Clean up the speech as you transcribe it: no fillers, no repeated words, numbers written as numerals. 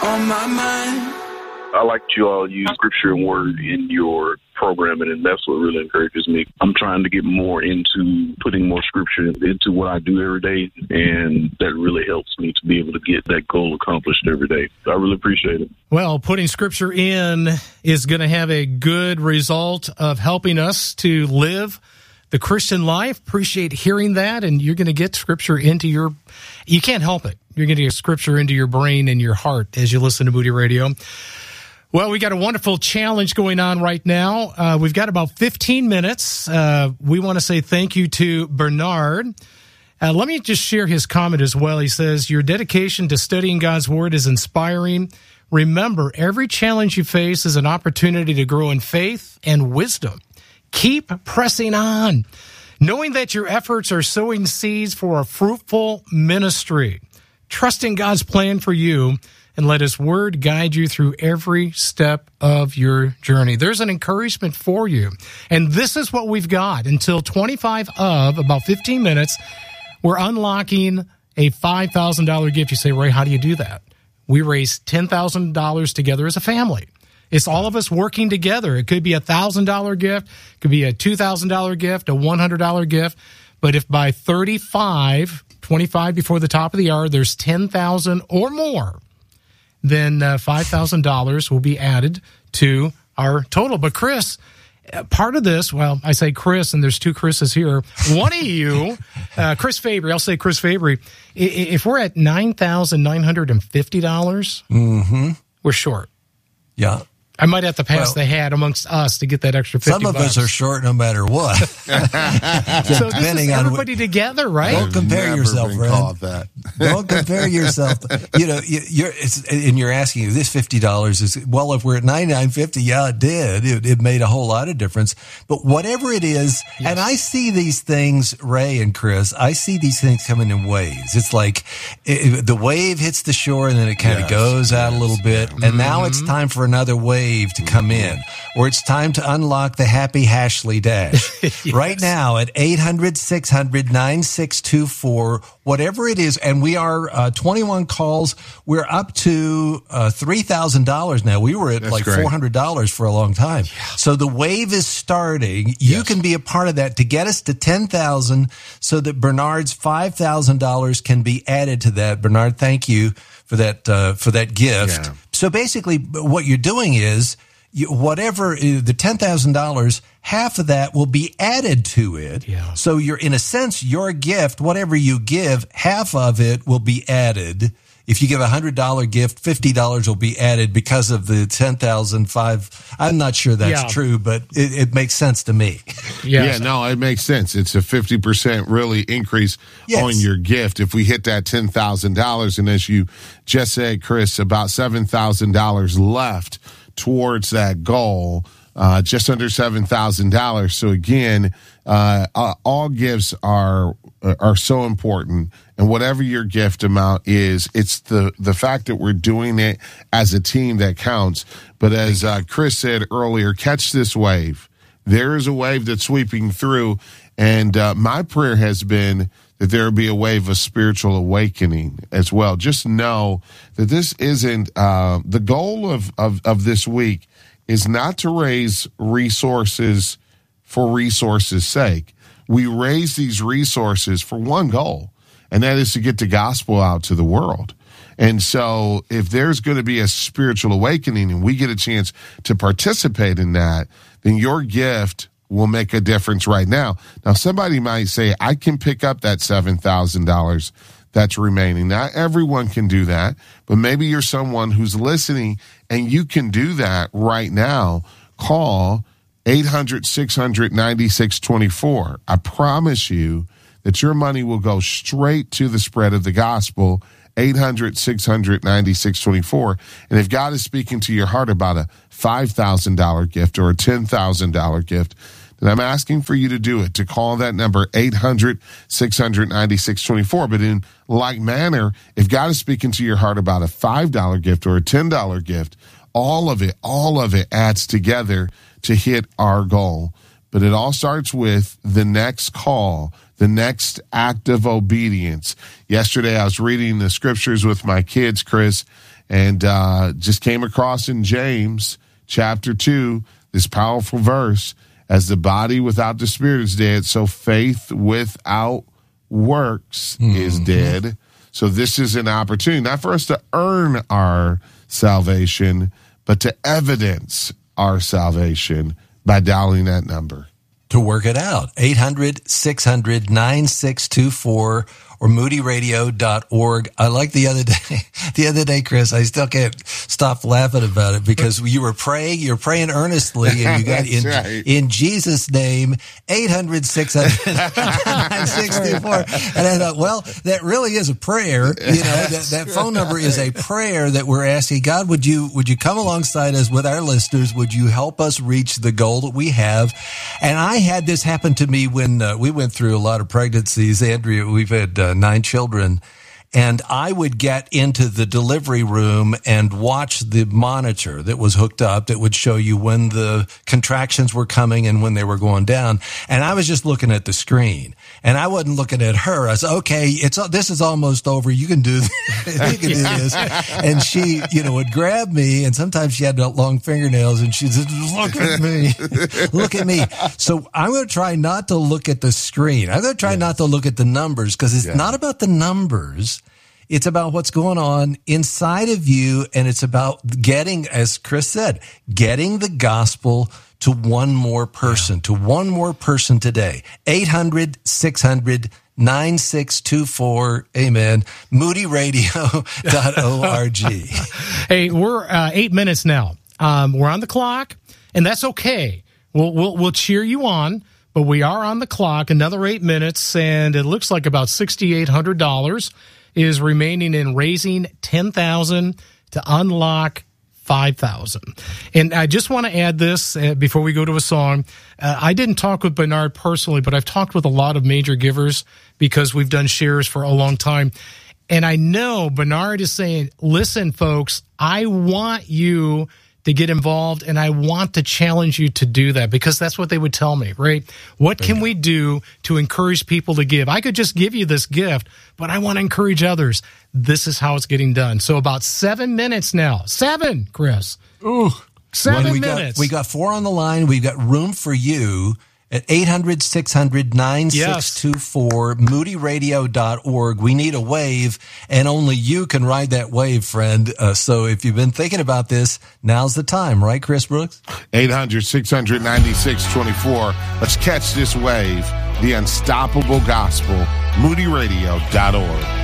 on my mind. I like that you all use scripture and word in your programming, and that's what really encourages me. I'm trying to get more into putting more scripture into what I do every day, and that really helps me to be able to get that goal accomplished every day. I really appreciate it. Well, putting scripture in is going to have a good result of helping us to live the Christian life. Appreciate hearing that, and you're going to get scripture into your, you can't help it. You're going to get scripture into your brain and your heart as you listen to Moody Radio. Well, we got a wonderful challenge going on right now. We've got about 15 minutes. We want to say thank you to Bernard. Let me just share his comment as well. He says, your dedication to studying God's Word is inspiring. Remember, every challenge you face is an opportunity to grow in faith and wisdom. Keep pressing on, knowing that your efforts are sowing seeds for a fruitful ministry. Trust in God's plan for you, and let His Word guide you through every step of your journey. There's an encouragement for you. And this is what we've got. Until 25 of, about 15 minutes, we're unlocking a $5,000 gift. You say, Ray, how do you do that? We raise $10,000 together as a family. It's all of us working together. It could be a $1,000 gift, it could be a $2,000 gift, a $100 gift. But if by 25 before the top of the hour, there's 10,000 or more, then $5,000 will be added to our total. But Chris, part of this, well, I say Chris, and there's two Chris's here. One of you, Chris Fabry, I'll say Chris Fabry, if we're at $9,950, we're short. Yeah. I might have to pass the hat amongst us to get that extra $50. Some of us are short no matter what. So this is everybody together, right? Don't compare yourself, friend. Don't compare yourself. You know, you're asking, this $50 is, well, if we're at $9,950, yeah, it did. It made a whole lot of difference. But whatever it is, and I see these things, Ray and Chris, I see these things coming in waves. It's like the wave hits the shore and then it kind of goes out a little bit. And now it's time for another wave to come in, or it's time to unlock the happy Hashley Dash. Yes. Right now at 800-600-9624, whatever it is, and we are 21 calls. We're up to $3,000 now. We were at $400 for a long time. Yeah. So the wave is starting. You can be a part of that to get us to 10,000 so that Bernard's $5,000 can be added to that. Bernard, thank you for that gift. Yeah. So basically what you're doing is whatever the $10,000, half of that will be added to it. Yeah. So you're, in a sense, your gift, whatever you give, half of it will be added. If you give a $100 gift, $50 will be added because of the 10,005. I'm not sure that's true, but it makes sense to me. Yeah, no, it makes sense. It's a 50% really increase on your gift. If we hit that $10,000, and as you just said, Chris, about $7,000 left towards that goal, just under $7,000. So again, all gifts are so important, and whatever your gift amount is, it's the fact that we're doing it as a team that counts. But as Chris said earlier, catch this wave. There is a wave that's sweeping through, and my prayer has been that there will be a wave of spiritual awakening as well. Just know that this isn't the goal of this week is not to raise resources for resources' sake. We raise these resources for one goal, and that is to get the gospel out to the world. And so if there's going to be a spiritual awakening and we get a chance to participate in that, then your gift will make a difference right now. Now, somebody might say, I can pick up that $7,000 that's remaining. Not everyone can do that, but maybe you're someone who's listening and you can do that right now. Call 800-600-9624. I promise you that your money will go straight to the spread of the gospel. 800-600-9624. And if God is speaking to your heart about a $5,000 gift or a $10,000 gift, then I'm asking for you to do it, to call that number, 800-600-9624. But in like manner, if God is speaking to your heart about a $5 gift or a $10 gift, all of it adds together to hit our goal. But it all starts with the next call, the next act of obedience. Yesterday, I was reading the scriptures with my kids, Chris, and just came across in James chapter 2 this powerful verse: as the body without the spirit is dead, so faith without works is dead. So this is an opportunity not for us to earn our salvation, but to evidence our salvation by dialing that number. To work it out. 800-600-9624 or moodyradio.org. I like the other day, Chris, I still can't stop laughing about it because you're praying earnestly, and you got in Jesus' name, 800-600-9624. And I thought, well, that really is a prayer. That phone number is a prayer that we're asking God, would you come alongside us with our listeners? Would you help us reach the goal that we have? And I had this happen to me when we went through a lot of pregnancies. Andrea, we've had 9 children, and I would get into the delivery room and watch the monitor that was hooked up that would show you when the contractions were coming and when they were going down. And I was just looking at the screen, and I wasn't looking at her. I said, okay, this is almost over. You can do this. You can do this. And she, would grab me, and sometimes she had long fingernails, and she said, look at me. Look at me. So I'm going to try not to look at the screen. I'm going to try not to look at the numbers, because it's not about the numbers. It's about what's going on inside of you, and it's about getting, as Chris said, getting the gospel to one more person, today. 800-600-9624. Amen. moodyradio.org. Hey, we're 8 minutes now. We're on the clock, and that's okay. We'll cheer you on, but we are on the clock. Another 8 minutes, and it looks like about $6,800 is remaining in raising $10,000 to unlock $5,000. And I just want to add this before we go to a song. I didn't talk with Bernard personally, but I've talked with a lot of major givers because we've done shares for a long time. And I know Bernard is saying, listen, folks, I want you to get involved, and I want to challenge you to do that, because that's what they would tell me, right? What can we do to encourage people to give? I could just give you this gift, but I want to encourage others. This is how it's getting done. So about 7 minutes now. 7, Chris. Ooh. 7 minutes. We got 4 on the line. We've got room for you at 800-600-9624, moodyradio.org. We need a wave, and only you can ride that wave, friend. So if you've been thinking about this, now's the time, right, Chris Brooks? 800-600-9624. Let's catch this wave, the unstoppable gospel, moodyradio.org.